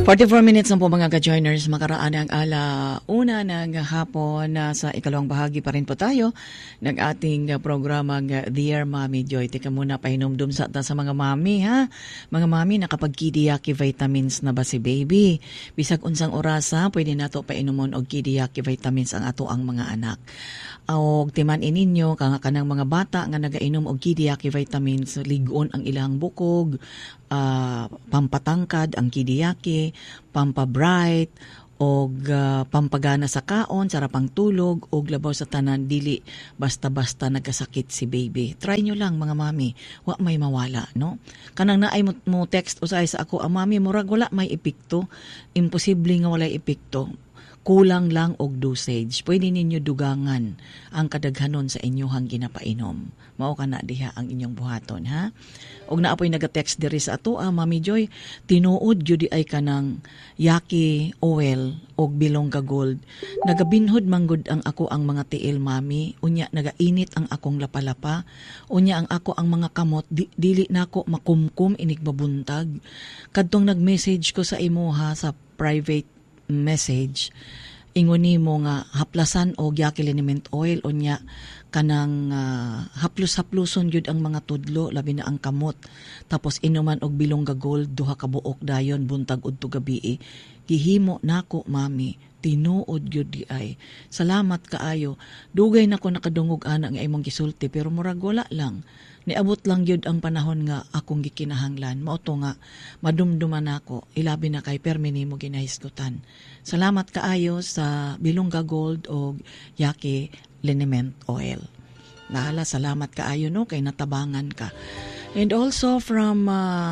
44 minutes na po mga ka-joiners, makaraan ang una ng hapon na sa ikalawang bahagi pa rin po tayo ng ating programang Dear Mommy Joy. Tika muna pahinumdum sa mga mami ha. Mga mami, nakapag-kidiyaki vitamins na ba si baby? Bisag unsang orasa, pwede nato painumon og kidiyaki vitamins ang ato ang mga anak. Og timan ininyo, kanang mga bata nga nagainom og kidiyaki vitamins, ligon ang ilang bukog, pampatangkad ang kidiyaki, pampabright, og pampagana sa kaon, sarapang tulog, og labaw sa tanan, dili basta-basta nagkasakit si baby. Try nyo lang mga mami, wa may mawala, no? Kanang naay mo text usay sa ako, mami, murag wala may epekto, imposible nga walay epekto. Kulang lang og dosage. Pwede ninyo dugangan ang kadaghanon sa inyohang ginapainom. Mao kana diha ang inyong buhaton, ha? Og naapoy nagatext diri sa ato, Mami Joy, tinuod gyud ay kanang yaki oil og bilongga gold. Nagabinhod manggod ang ako ang mga tiil, mami. Unya nagainit ang akong lapalapa. Unya ang ako ang mga kamot dili nako makumkum inig mabuntag. Kadtong nag-message ko sa imo ha sa private message, ingon nimo nga haplasan og yaki liniment oil unya kanang haplos-haploson gyud ang mga tudlo labi na ang kamot, tapos inuman og bilongga gold duha ka buok dayon buntag udto gabi. Gihimo nako mami, tinuod gyud di ay. Salamat kaayo. Dugay nako nakadungog ana nga imong gisulti pero murag wala lang. Niabot lang gyud ang panahon nga akong gikinahanglan. Mao to nga madumduman nako, ilabi na kay permi nimo ginahisgutan. Salamat kaayo sa bilongga gold o yaki liniment oil. Nahala, salamat kaayo no kay natabangan ka. And also from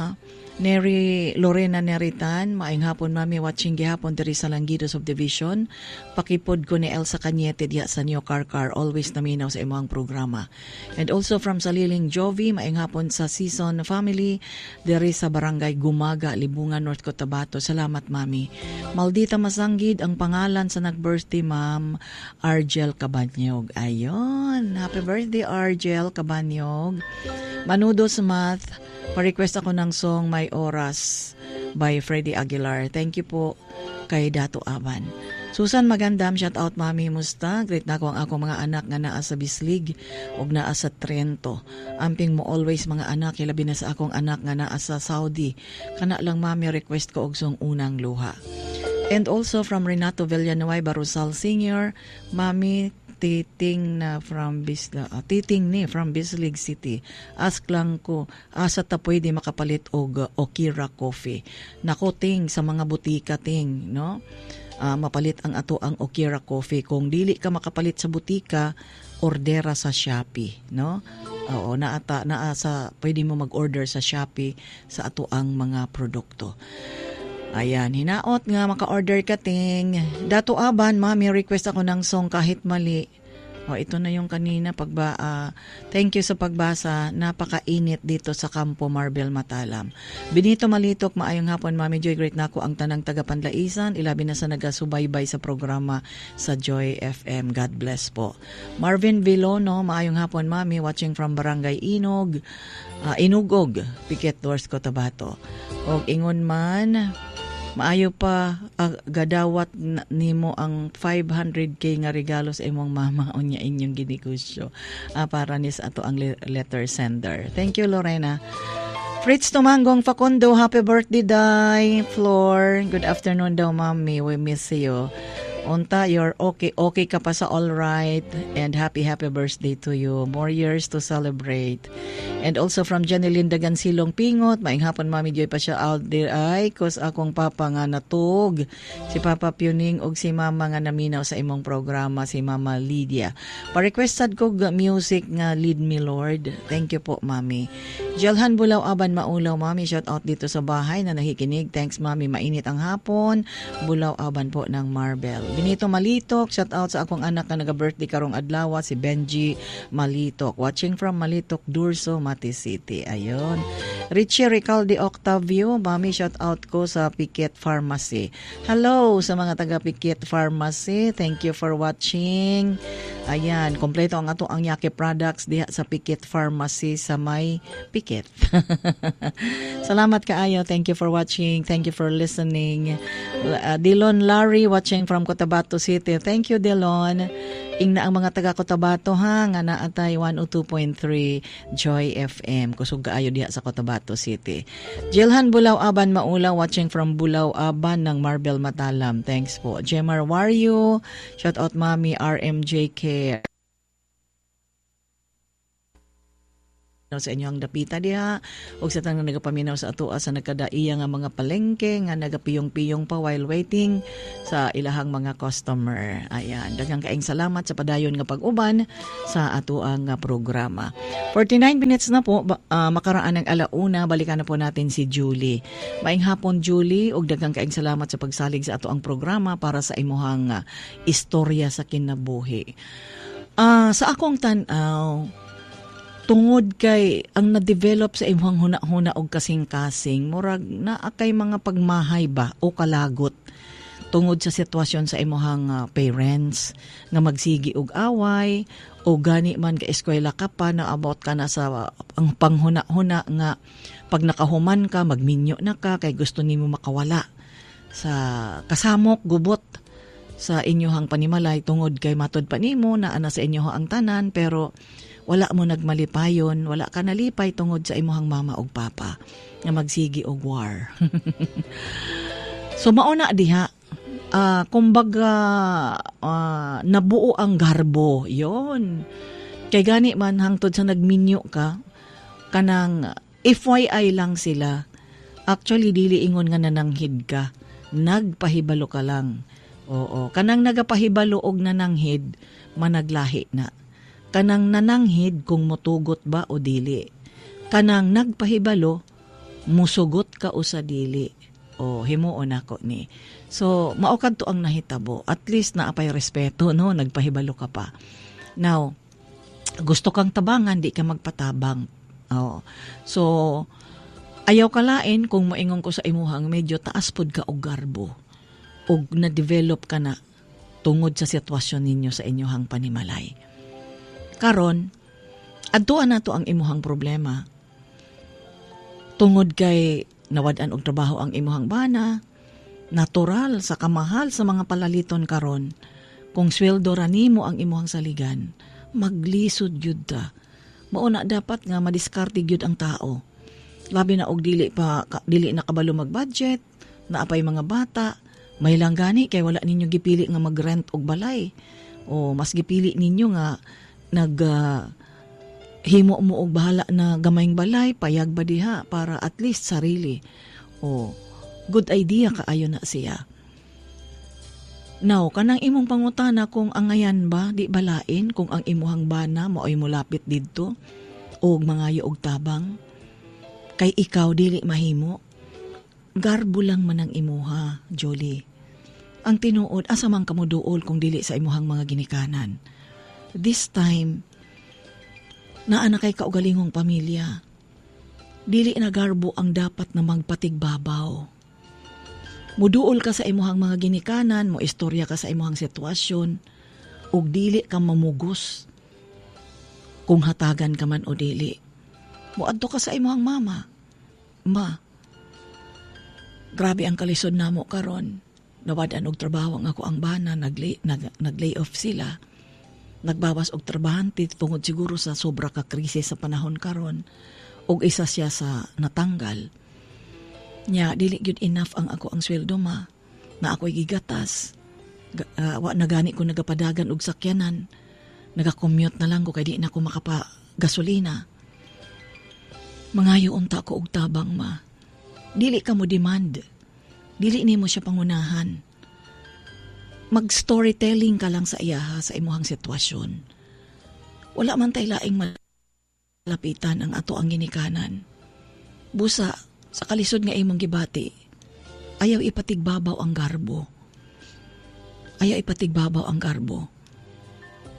Neri Lorena Neritan, maayong hapon mami, watching gihapon diri sa Langido Subdivision. Pakipod ko ni Elsa Cañete diya sa New Carcar, always naminaw sa imong programa. And also from Saliling Jovi, maayong hapon sa Season Family diri sa Barangay Gumaga, Libungan, North Cotabato. Salamat mami. Maldita Masanggid ang pangalan sa nag-birthday, Ma'am Argel Cabanyog. Ayon, happy birthday Argel Cabanyog. Manudos Math, pa-request ako ng song My Oras by Freddie Aguilar. Thank you po kay Dato Aban. Susan Magandam, shout out mami, musta? Great na ko ang akong mga anak nga naa sa Bislig ug naa sa Trento. Amping mo always mga anak, hilabi na sa akong anak nga naa sa Saudi. Kana lang mami, request ko og song Unang Luha. And also from Renato Villanueva Barusal Sr., mami, Titing ni from Bislig City. Ask lang ko, asa ta pwede makapalit og Okira coffee. Nako ting sa mga butika ting, no? Mapalit ang ato ang Okira coffee. Kung dili ka makapalit sa butika, ordera sa Shopee, no? Oo, naasa pwede mo mag-order sa Shopee sa ato ang mga produkto. Ayan, hinaot nga maka-order ka ting. Dato Aban, mami, request ako ng song Kahit Mali. O, ito na yung kanina. Thank you sa pagbasa. Napakainit dito sa Campo Marbel, Matalam. Benito Malitok, maayong hapon, Mami Joy. Great na ko ang tanang taga-Panlaisan. Ilabi na sa nagasubaybay sa programa sa Joy FM. God bless po. Marvin Vilono, maayong hapon, Mami. Watching from Barangay Inugog, Piquet Doors, Cotabato. O, ingon man, maayo pa gadawat nimo ang 500k nga regalo sa imong mama unya inyong ginegosyo para ni sa ato ang letter sender. Thank you Lorena. Fritz Tumanggong Facundo, happy birthday day. Floor, good afternoon daw mami, we miss you. Unta, you're okay ka pa sa all right, and happy birthday to you. More years to celebrate. And also from Janeline Dagansilong Pingot, maing hapon Mami Joy pa siya out there ay cause akong papa nga natug. Si Papa Puning og si Mama nga naminaw sa imong programa, si Mama Lydia. Pa-requested ko music nga Lead Me Lord. Thank you po Mami. Jelhan Bulaw Aban Maulaw, Mami, shout out dito sa bahay na nakikinig. Thanks Mami, mainit ang hapon. Bulaw Aban po ng Marbel. Benito Malitok, shout out sa akong anak na naga-birthday karong adlaw, si Benji Malitok. Watching from Malitok, Durso, Masbate City. Ayun. Richie Ricalde Octavio, mami, shout out ko sa Piquet Pharmacy. Hello sa mga taga Piquet Pharmacy. Thank you for watching. Ayan, kompleto ang ato ang Yaki products diha sa Piquet Pharmacy sa may Piquet. Salamat kaayo. Thank you for watching. Thank you for listening. Dilon Larry watching from Cotabato City. Thank you, Dilon. Ingna ang mga taga Cotabato ha, nga naatay 102.3 Joy FM. Kusog kaayo diha sa Cotabato City. Jilhan Bulao Aban Maula watching from Bulao Aban ng Marbel Matalam. Thanks po. Jemar Wario, shout out Mami RMJK. Sa inyong dapita diha ug sa tanang nagapaminaw sa atoa sa nagkadaiya nga mga palengke nga nagapiyong-piyong pa while waiting sa ilahang mga customer. Ayan, daghang kaayong salamat sa padayon nga pag-uban sa atoa nga programa. 49 minutes na po makaraan ng alauna, balikan na po natin si Julie. Maayong hapon Julie ug daghang kaayong salamat sa pagsalig sa atoang programa para sa imuhang istorya sa kinabuhi. Sa akong tan-aw, tungod kay ang na-develop sa imong huna-huna og kasing-kasing, murag naa kay mga pagmahay ba o kalagot tungod sa sitwasyon sa imong parents nga magsigi og away o gani man ka eskwela ka pa na about ka na sa ang panghuna-huna nga pag nakahuman ka magminyo na ka kay gusto nimo makawala sa kasamok gubot sa inyohang panimalay tungod kay matod pa nimo na ana sa inyo ang tanan pero wala mo nagmalipayon, wala ka nalipay tungod sa imuhang mama o papa nga magsigi og war. So mauna diha, kumbaga nabuo ang garbo, yon. Kay gani man hangtod sa nagminyo ka, kanang FYI lang sila, actually dili ingon nga nananghid ka, nagpahibalo ka lang. Oo, kanang nagapahibalo og nananghid, managlahi na. Kanang nananghid kung motugot ba o dili. Kanang nagpahibalo, musugot ka o sa dili. O himuon ako ni. So, maukad to ang nahitabo. At least naapay respeto, no? Nagpahibalo ka pa. Now, gusto kang tabangan, di ka magpatabang. O. So, ayaw kalain kung moingon ko sa imuhang medyo taas pod ka og garbo. O na-develop ka na tungod sa sitwasyon ninyo sa inyong panimalay. Karon, adtuan na to ang imuhang problema. Tungod kay nawad-an og trabaho ang imuhang bana, natural sa kamahal sa mga palaliton karon, kung sweldo ra nimo ang imuhang saligan, maglisod gyud ta. Mao na dapat nga madiskarte gyud ang tao. Labi na og dili na kabalo mag-budget, naapay mga bata, may lang gani kay wala ninyo gipili nga mag-rent og balay. O mas gipili ninyo nga himo mo og bahala na gamayng balay, payag ba diha para at least sarili. O, good idea kaayo na siya. Now, kanang imong pangutana kung angayan ba, di balain kung ang imuhang bana mo ay mulapit didto og mangayo og tabang. Kay ikaw dili mahimo. Garbo lang man ang imuha, Jolie. Ang tinuod, asa man kamo duol kung dili sa imuhang mga ginikanan. This time, naa kay kaugalingong pamilya. Dili na garbo ang dapat na magpatigbabaw. Muduol ka sa imuhang mga ginikanan, mo istorya ka sa imuhang sitwasyon, ug dili ka mamugos kung hatagan ka man o dili. Muadto ka sa imuhang mama. Ma, grabe ang kalisod namo karon. Nawad-an og trabaho nga ako ang bana, nag-lay off sila. Nagbawas og trabahante tungod siguro sa sobra ka krisis sa panahon karon og isa siya sa natanggal. Nya dili gyud enough ang ako ang sweldo ma na ako'y gigatas. Wa na gani ko nagapadagan og sakyanan. Naga-commute na lang ko kay di na ko makapa gasolina. Mangayo unta ko og tabang ma. Dili ka mo demand. Dili nimo siya pangunahan. Mag-storytelling ka lang sa iyaha sa imuhang sitwasyon. Wala man tay laing malapitan ang ato ang ginikanan. Busa, sa kalisod nga imong gibati, ayaw ipatigbabaw ang garbo. Ayaw ipatigbabaw ang garbo.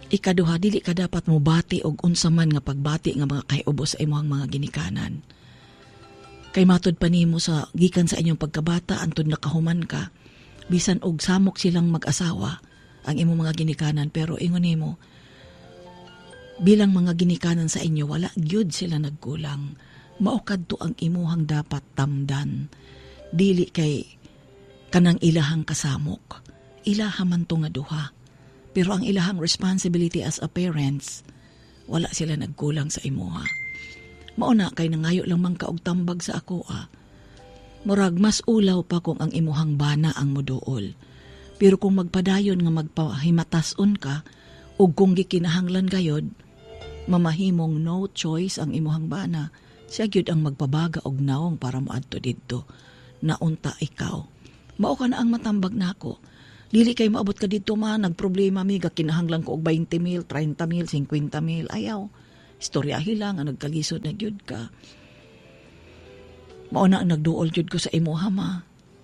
Ikaduha, dili ka dapat mo bati og unsa man nga pagbati nga mga kaiubos sa imong mga ginikanan. Kay matod pa nimo sa gikan sa inyong pagkabata antud nakahuman ka, bisan og samok silang mag-asawa ang imong mga ginikanan, pero ingon nimo bilang mga ginikanan sa inyo wala gyud sila nagkulang. Mao kadto ang imuhang dapat tamdan. Dili kay kanang ilahang kasamok. Ilaha man to nga duha. Pero ang ilahang responsibility as a parents, wala sila nagkulang sa imuha. Mauna kay nangayo lang man ka og tambag sa ako Murag mas ulaw pa kung ang imuhang bana ang muduol. Pero kung magpadayon nga magpahimatason ka, ug kung gikinahanglan gayod, mamahimong no choice ang imuhang bana, siya gyud ang magpabaga og naong para moadto didto. Naunta ikaw. Mao ka na ang matambag nako. Dili kay maabot ka dito man, nagproblema mi, kinahanglan ko og 20 mil, 30 mil, 50 mil. Ayaw. Istoryahi lang, ang nagkalisod na gyud ka. Mauna ang nagduol gyud ko sa imuha ma.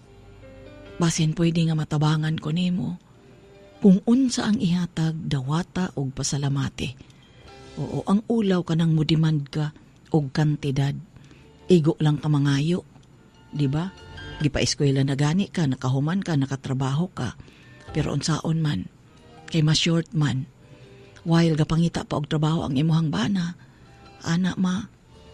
Basin pwede nga matabangan ko nimo. Kung unsa ang ihatag, dawata og pasalamate. Oo, ang ulaw ka nang mudimand ka og kantidad. Igo lang ka mangayo. Diba? Gipa-eskwela na gani ka, nakahuman ka, nakatrabaho ka. Pero unsaon man, kay mas short man, while gapangita pa og trabaho ang imuhang bana, ana ma.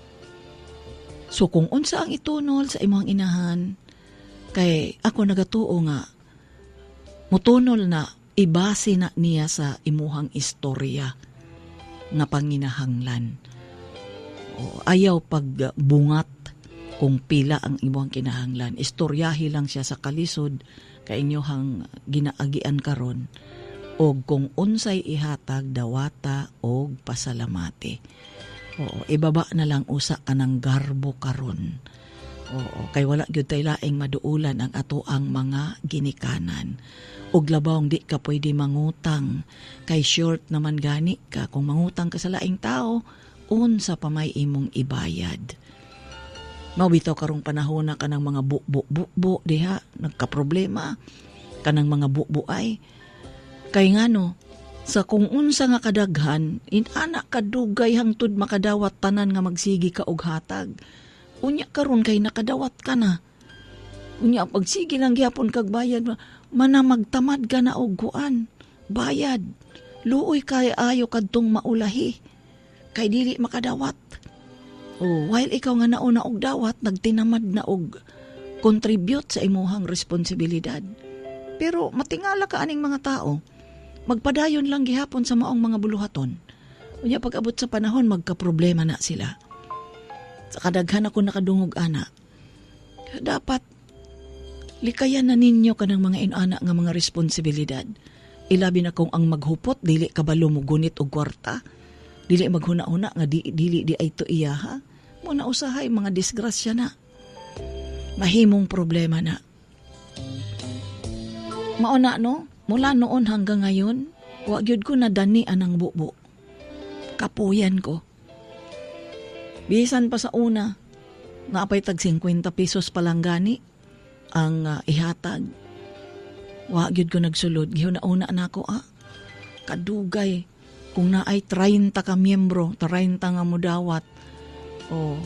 So kung unsa ang itunol sa imuhang inahan, kay ako nagatuo nga, mutunol na ibase na niya sa imuhang istorya nga panginahanglan. O, ayaw pagbungat kung pila ang imuhang kinahanglan. Istoryahi lang siya sa kalisod kay inyohang ginaagian karon, o kung unsay ihatag dawata og pasalamate. Oo, ibaba na lang usa ka ng garbo karon. Oo, kay wala gyud tay laing maduulan ang ato ang mga ginikanan. Og labawng di ka pwede mangutang, kay short naman gani ka. Kung mangutang ka sa laing tao, unsa pa may imong ibayad. Mawitaw karong panahon na kanang mga bukbo diha, nagkaproblema. Kanang mga bukbo ay. Kay ngano, sa kung unsa nga kadaghan, inana kadugay hangtod makadawat tanan nga magsigi ka og hatag. Unya karon kay nakadawat ka na. Unya pagsige lang gyapon kag bayad, mana magtamad ka na og kuan. Bayad. Luoy kay ayo kadtong maulahi. Kay dili makadawat. Oh, while ikaw nga nauna og dawat, nagtinamad na og contribute sa imuhang responsibilidad. Pero matingala ka aning mga tao, magpadayon lang gihapon sa maong mga buluhaton. Unya pag abot sa panahon, magkaproblema na sila. Sa kadaghan ako nakadungog ana, dapat likayan na ninyo kanang mga inana nga mga responsibilidad. Ilabi na kung ang maghupot, dili kabalo mo gunit og kwarta. Dili maghuna-una nga dili di ay to iyaha. Muna usahay mga disgrasya na. Mahimong problema na. Mauna no, mula noon hanggang ngayon, wa gyud ko nadani anang bubo. Kapuyan ko. Bisan pa sa una, nga apay tag 50 pesos pa lang gani ang ihatag. Wa gyud ko nagsulod, gihuna-una nako kadugay kung naay 30 ka miyembro, 30 nga mudawat. Oh.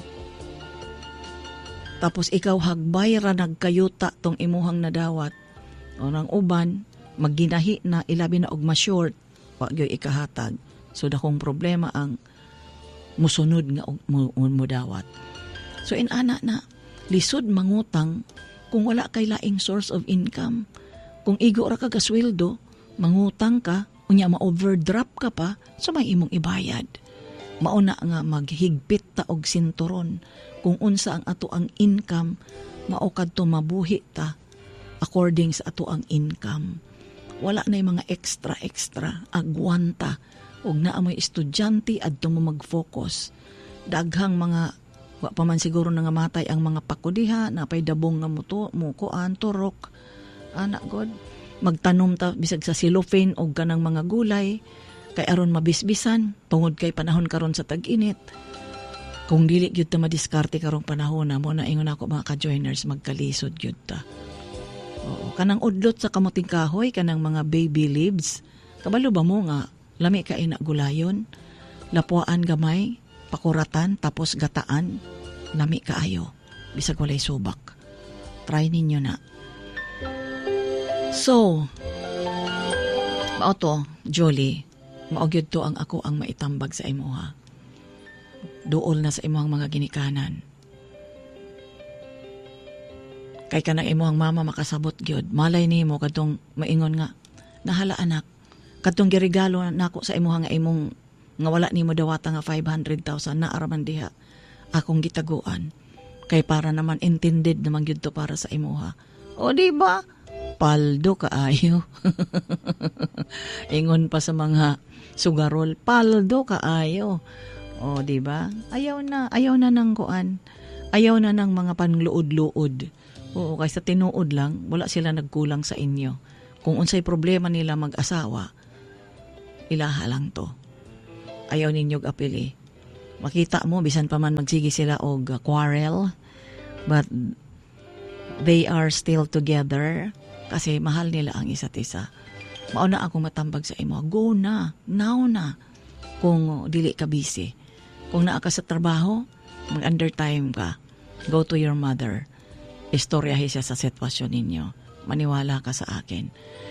Tapos ikaw hagbay ra nagkayuta tong imuhang nadawat. O nang uban magginahi na ilabi na og ma-short, wa gyud ikahatag. So dakong problema ang musunod nga mudawat. So inana na lisod mangutang kung wala kay laing source of income. Kung igo ra ka kasweldo, mangutang ka, unya ma-overdraft ka pa, so may imong ibayad. Mauna nga maghigpit ta og sinturon kung unsa ang ato ang income, mao kadto mabuhi ta according sa ato ang income. Wala na yung mga extra agwanta og naa mo'y estudyante adto mo mag-focus. Daghang mga wa pa man siguro nga matay ang mga pakudiha, napay dabong nga mukuan turok. Anak god, magtanom ta bisag sa silofin og kanang mga gulay kay aron mabisbisan tungod kay panahon karon sa tag-init. Kung dili gyud ta madiskarte karong panahon na mo na ingon ako mga ka-joiners, magkalisod gyud ta. Oo, kanang udlot sa kamuting kahoy, kanang mga baby leaves, kabalo ba mo nga lami ka gulayon, lapuan gamay, pakuratan, tapos gataan, lami kaayo. Bisag walay subak. Try ninyo na. So, mao to, Jolie, maogyod to ang ako ang maitambag sa imuha. Duol na sa imuhang mga ginikanan. Kay kanang imuhang mama makasabot gyud, malay nimo kadtong maingon nga, nahala anak, kadtong giregalo nako sa imuha nga imong nga wala nimo dawata nga 500,000 na araman diha. Akong gitaguan. Kay para naman intended naman gyud to para sa imuha. O di ba? Paldo kaayo. Ingon pa sa mga sugarol, paldo kaayo. O di ba? Ayaw na nang kuan. Ayaw na ng mga panluod-luod. Oo, kaysa tinuod lang, wala sila nagkulang sa inyo. Kung unsay problema nila mag-asawa, ilaha lang to. Ayaw ninyog apili. Makita mo, bisan pa man magsigi sila og quarrel, but they are still together kasi mahal nila ang isa't isa. Mauna akong matambag sa imo. Go na, now na. Kung dili ka busy. Kung naa ka sa trabaho, mag-undertime ka. Go to your mother. Istoryahe siya sa sitwasyon ninyo. Maniwala ka sa akin.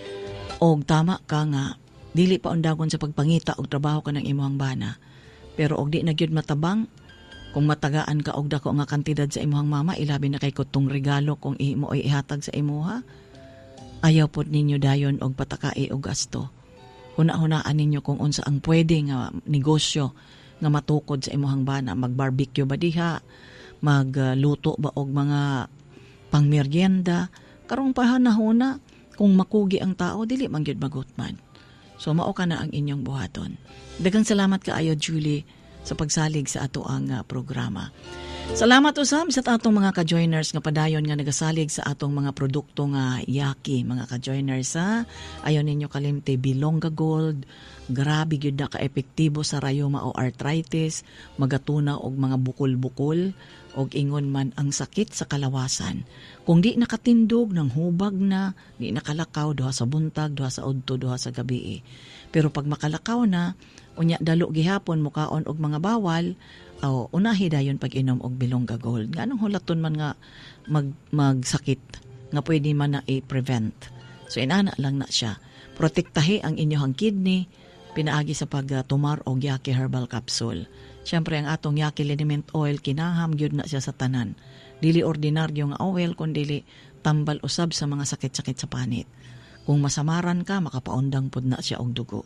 Og tama ka nga, dili pa undagon sa pagpangita og trabaho ka ng imuhang bana. Pero og di na gyud matabang, kung matagaan ka og dako nga kantidad sa imuhang mama, ilabi na kay kutong regalo kung imo ay ihatag sa imuha, ayaw pod ninyo dayon og patakai og gasto. Huna-hunaan ninyo kung unsa ang pwede nga negosyo nga matukod sa imuhang bana. Mag-barbecue ba diha? Magluto ba og mga pangmeryenda? Karong pahanahuna, kung makugi ang tao, dili man gyud magutman. So mao ka na ang inyong buhaton. Daghang salamat kaayo, Julie, sa pagsalig sa ato ang programa. Salamat usab sa atong mga ka-joiners nga padayon nga nagasalig sa atong mga produkto nga yaki, mga ka-joiners ha. Ayon ninyo kalimte Bilonga Gold, grabe gyud na ka-epektibo sa rayuma o arthritis, magatuna og mga bukol-bukol og ingon man ang sakit sa kalawasan. Kung di nakatindog ng hubag na, di nakalakaw duha sa buntag, duha sa udto, duha sa gabi. Pero pag makalakaw na, unya dalo gihapon mukaon og mga bawal, unahi dayon pag-inom og Bilonga Gold. Nganong hulaton man nga magsakit nga pwede man na i-prevent. So inana lang na siya. Protektahe ang inyong kidney pinaagi sa pagtumar og Yaki Herbal Capsule. Siyempre ang atong Yaki Liniment Oil kinaham gyud na siya sa tanan. Dili ordinaryo nga oil kundi tambal usab sa mga sakit-sakit sa panit. Kung masamaran ka, makapaundang pod na siya og dugo.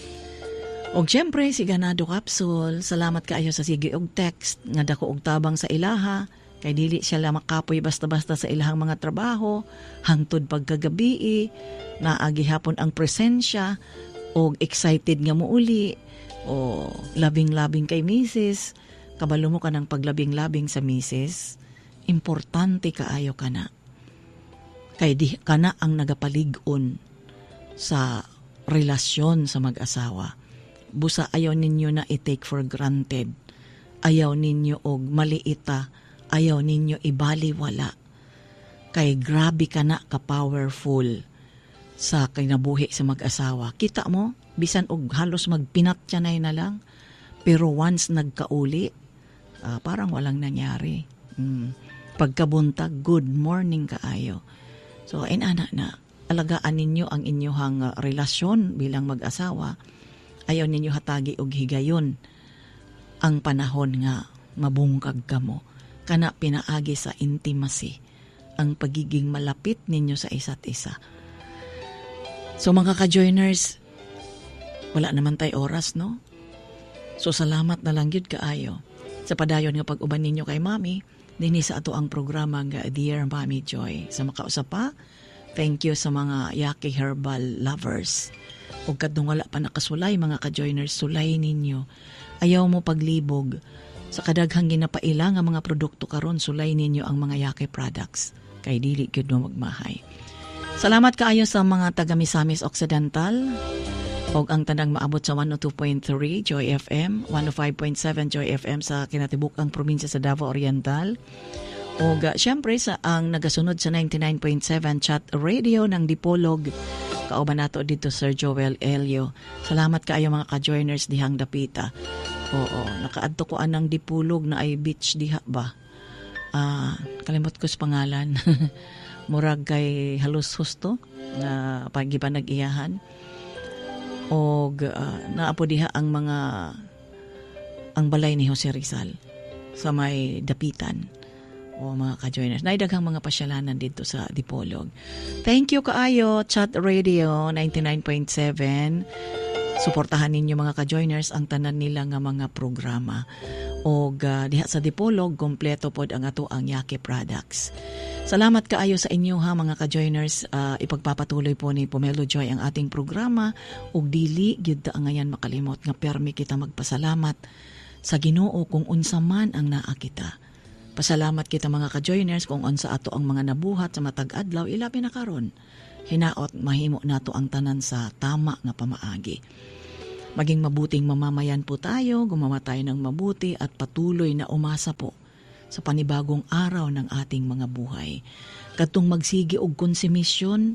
Og siyempre, si Ganado Capsule, salamat kaayo sa sige og text, nga dako og tabang sa ilaha, kay dili siya lang makapoy basta-basta sa ilahang mga trabaho, hangtod pagkagabi, naagi hapon ang presensya, og excited nga muuli, o labing-labing kay misis, kabalo mo ka ng paglabing-labing sa misis, importante kaayo ka na. Kay di ka na ang nagapalig-on sa relasyon sa mag-asawa. Busa ayaw ninyo na i-take for granted. Ayaw ninyo og maliita. Ayaw ninyo ibaliwala. Kay grabe ka na ka-powerful sa kinabuhi sa mag-asawa. Kita mo, bisan og halos magpinatyanay na lang. Pero once nagkauli, parang walang nangyari. Pagkabuntag, good morning kaayo. So, inana na, alagaan ninyo ang inyong relasyon bilang mag-asawa. Ayaw ninyo hatagi og higayon ang panahon nga mabungkag kamo. Kana pinaagi sa intimacy, ang pagiging malapit ninyo sa isa't isa. So mga ka-joiners, wala naman tay oras, no? So salamat na lang yun kaayo sa padayon nga pag-uban ninyo kay Mami. Dini sa ato ang programa nga Dear Mommy Joy. Sa makausap pa, thank you sa mga Yaki Herbal lovers. O kadtong wala pa nakasulay, mga ka-joiners, sulay ninyo. Ayaw mo paglibog. Sa kadaghang ginapaila nga mga produkto karon, sulay ninyo ang mga Yaki products. Kay dili gyud mo magmahay. Salamat kaayo sa mga taga Misamis Occidental. Og ang tanang maabot sa 102.3 Joy FM, 105.7 Joy FM sa kinatibuk-ang probinsya sa Davao Oriental. Og syempre sa ang nagasunod sa 99.7 Chat Radio ng Dipolog kauban nato dito Sir Joel Elio. Salamat kaayo mga ka-joiners dihang dapita. Oo, nakaadto ko anang dipulog na ay beach diha ba. Kalimot ko sa pangalan. Murag kay halos husto na pagipanag-iyahan. Og naapo diha ang balay ni Jose Rizal sa may dapitan. O mga ka-joiners, naidaghang mga pasyalanan dito sa Dipolog. Thank you kaayo, Chat Radio 99.7. Suportahan ninyo mga ka-joiners ang tanan nila nga mga programa. O diha sa Dipolog, kompleto pod ang ato ang Yake Products. Salamat kaayo sa inyo ha mga ka-joiners. Ipagpapatuloy po ni Pomelo Joy ang ating programa. Og dili gyud ta ngayon makalimot nga permi kita magpasalamat sa Ginoo kung unsa man ang naa kita. Pasalamat kita mga ka-joiners kung unsa ato ang mga nabuhat sa matag adlaw ilabi na karon. Hinaot mahimo nato ang tanan sa tama nga pamaagi. Maging mabuting mamamayan po tayo, gumawa tayo ng mabuti at patuloy na umasa po sa panibagong araw ng ating mga buhay. Kadtong magsigi og konsumisyon,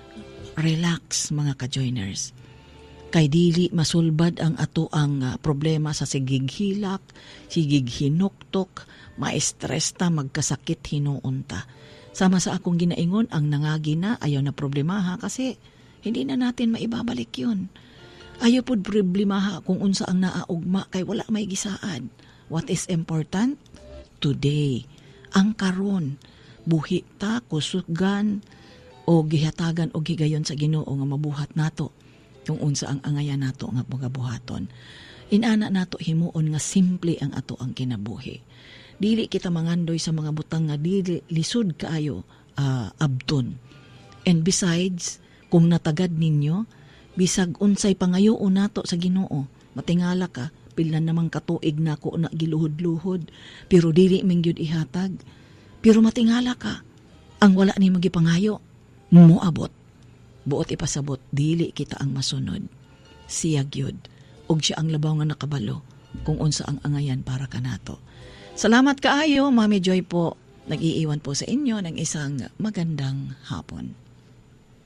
relax mga ka-joiners. Kay dili masulbad ang ato ang problema sa sigig hilak, sigig hinuktok, ma-stress ta, magkasakit hinuon ta. Sama sa akong ginaingon, ang nangagi na ayaw na problemaha kasi hindi na natin maibabalik yun. Ayaw pod problemaha kung unsa ang naaugma kay wala may gisaad. What is important? Today. Ang karon. Buhi ta, kusugan, o gihatagan o gigayon sa Ginoo nga mabuhat nato. Kung unsa ang angayan nato nga magabuhaton. Inana nato himuon nga simple ang ato ang kinabuhi. Dili kita mangandoy sa mga butang nga dili lisod kaayo abton. And besides, kung natagad ninyo, bisag unsay pangayoon nato sa Ginoo, matingala ka, pilan namang katuig na ko na giluhod-luhod, pero dili mingyud ihatag. Pero matingala ka, ang wala ni magipangayo, moabot. Buot ipasabot, dili kita ang masunod. Siya gyud, og siya ang labaw nga nakabalo, kung unsa ang angayan para kanato. Salamat kaayo, Mami Joy po. Nag-iiwan po sa inyo ng isang magandang hapon.